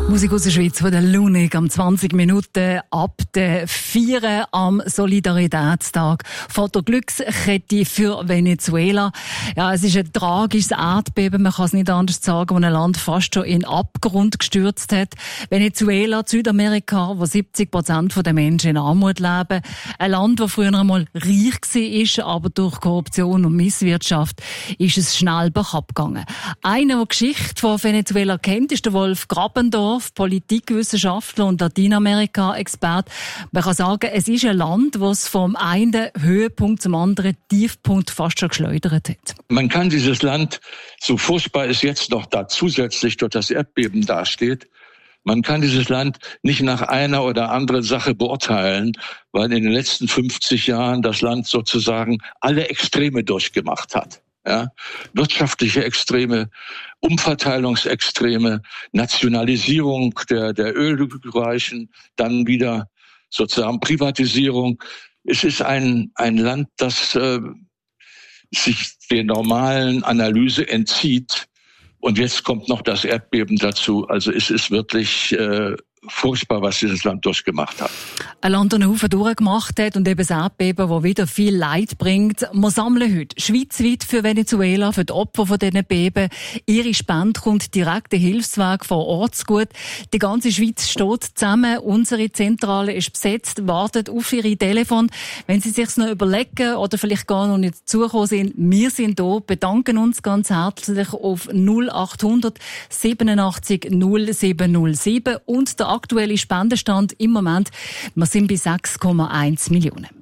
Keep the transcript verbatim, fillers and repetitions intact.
Musik aus der Schweiz von der Lunik am zwanzig Minuten ab der vier am Solidaritätstag. Fotoglückskette für Venezuela. Ja, es ist ein tragisches Erdbeben, man kann es nicht anders sagen, das ein Land fast schon in den Abgrund gestürzt hat. Venezuela, Südamerika, wo siebzig Prozent der Menschen in Armut leben. Ein Land, das früher einmal reich war, aber durch Korruption und Misswirtschaft ist es schnell bergab gegangen. Einer, der die Geschichte von Venezuela kennt, ist der Wolf Grabendorf, Politikwissenschaftler und Lateinamerika-Experte. Man kann sagen, es ist ein Land, das vom einen Höhepunkt zum anderen Tiefpunkt fast schon geschleudert hat. Man kann dieses Land, so furchtbar es jetzt noch da zusätzlich durch das Erdbeben dasteht, man kann dieses Land nicht nach einer oder anderen Sache beurteilen, weil in den letzten fünfzig Jahren das Land sozusagen alle Extreme durchgemacht hat. Ja, wirtschaftliche Extreme, Umverteilungsextreme, Nationalisierung der, der Ölreichen, dann wieder sozusagen Privatisierung. Es ist ein, ein Land, das äh, sich der normalen Analyse entzieht. Und jetzt kommt noch das Erdbeben dazu. Also es ist wirklich äh, furchtbar, was dieses Land durchgemacht hat. Ein Land, das einen Haufen durchgemacht hat und eben das Erdbeben, das wieder viel Leid bringt. Wir sammeln heute schweizweit für Venezuela, für die Opfer von diesen Beben. Ihre Spende kommt direkt den Hilfsweg vor Ort gut. Die ganze Schweiz steht zusammen. Unsere Zentrale ist besetzt, wartet auf Ihre Telefon. Wenn Sie sich noch überlegen oder vielleicht gar noch nicht zugekommen sind, wir sind da, bedanken uns ganz herzlich auf null acht hundert siebenundachtzig null sieben null sieben und der aktuelle Spendenstand im Moment, wir sind bei sechs Komma eins Millionen.